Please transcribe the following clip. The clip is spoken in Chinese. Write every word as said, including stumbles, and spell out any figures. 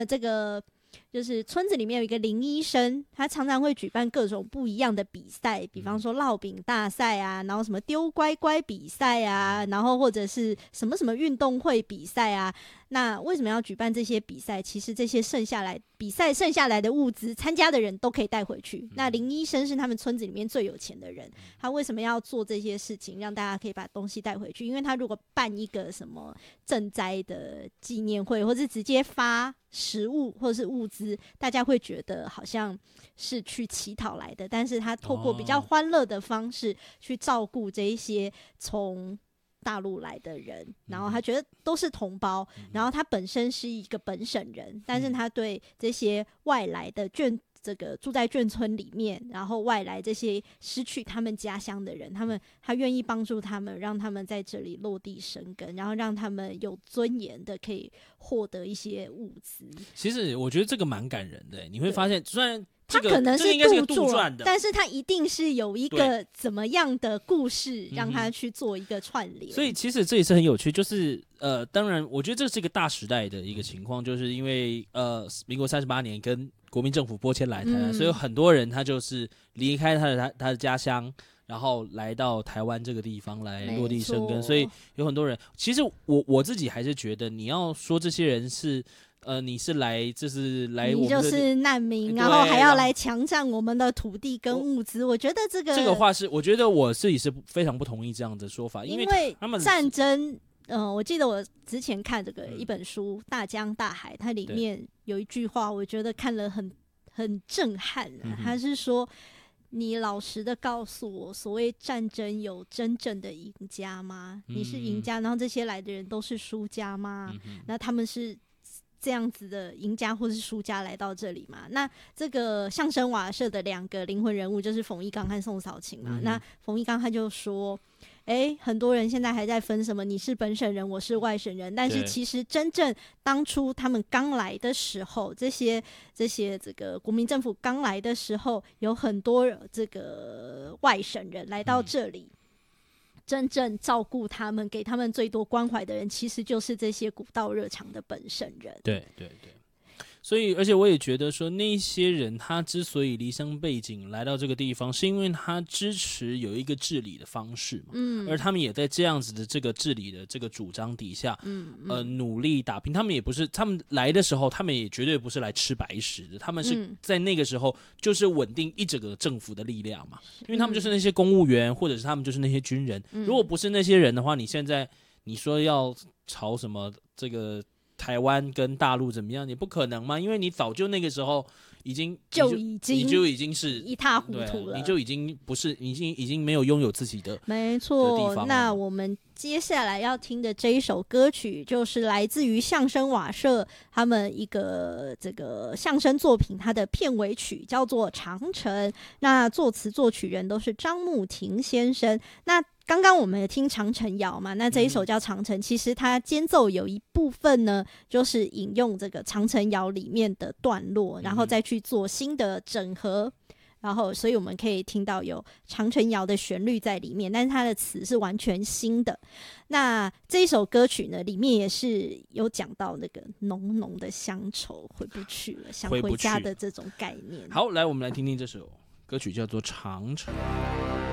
这个就是村子里面有一个林医生，他常常会举办各种不一样的比赛，比方说烙饼大赛啊，然后什么丢乖乖比赛啊，然后或者是什么什么运动会比赛啊。那为什么要举办这些比赛？其实这些剩下来比赛剩下来的物资，参加的人都可以带回去。那林医生是他们村子里面最有钱的人，他为什么要做这些事情，让大家可以把东西带回去？因为他如果办一个什么赈灾的纪念会，或是直接发食物或者是物资，大家会觉得好像是去乞讨来的，但是他透过比较欢乐的方式去照顾这一些从大陆来的人，然后他觉得都是同胞，然后他本身是一个本省人，但是他对这些外来的眷这个住在眷村里面，然后外来这些失去他们家乡的人，他们他愿意帮助他们，让他们在这里落地生根，然后让他们有尊严的可以获得一些物资。 其实我觉得这个蛮感人的，你会发现虽然这个他可能是杜撰的， 但是他一定是有一个怎么样的故事让他去做一个串联。 所以其实这也是很有趣，就是呃，当然我觉得这是一个大时代的一个情况，就是因为呃，民国三十八年跟国民政府拨迁来台湾，嗯、所以有很多人他就是离开他的他他的家乡，然后来到台湾这个地方来落地生根，所以有很多人。其实我我自己还是觉得，你要说这些人是。呃，你是来，就是来我们的， 你就是难民，然后还要来强占我们的土地跟物资。我觉得这个这个话是，我觉得我自己是非常不同意这样的说法，因为他们战争。嗯、呃，我记得我之前看这个一本书《大江大海》，它里面有一句话，我觉得看了很很震撼、啊。他是说：“你老实的告诉我，所谓战争有真正的赢家吗？你是赢家，然后这些来的人都是输家吗？那他们是？”这样子的赢家或是输家来到这里嘛？那这个相声瓦舍的两个灵魂人物就是冯一刚和宋少卿嘛。嗯、那冯一刚他就说：“哎、欸，很多人现在还在分什么你是本省人，我是外省人，但是其实真正当初他们刚来的时候，这些这些这个国民政府刚来的时候，有很多这个外省人来到这里。嗯”真正照顾他们、给他们最多关怀的人，其实就是这些古道热肠的本省人。 对对对，所以而且我也觉得说，那些人他之所以离乡背井来到这个地方，是因为他支持有一个治理的方式嘛。嗯，而他们也在这样子的这个治理的这个主张底下，嗯，嗯呃，努力打拼。他们也不是，他们来的时候，他们也绝对不是来吃白食的。他们是在那个时候就是稳定一整个政府的力量嘛，因为他们就是那些公务员，或者是他们就是那些军人。嗯、如果不是那些人的话，你现在你说要朝什么这个？台湾跟大陆怎么样？你不可能嘛，因为你早就那个时候已经就已经你就已经是一塌糊涂了， 你就已经不是已经已经没有拥有自己的没错。那我们接下来要听的这一首歌曲，就是来自于相声瓦舍他们一个这个相声作品，它的片尾曲叫做《长城》。那作词作曲人都是张牧庭先生。那刚刚我们也听长城谣嘛，那这一首叫长城、嗯、其实它间奏有一部分呢就是引用这个长城谣里面的段落，然后再去做新的整合，然后所以我们可以听到有长城谣的旋律在里面，但是它的词是完全新的。那这一首歌曲呢里面也是有讲到那个浓浓的乡愁回不去了，想回家的这种概念。 好，来我们来听听这首歌曲叫做长城。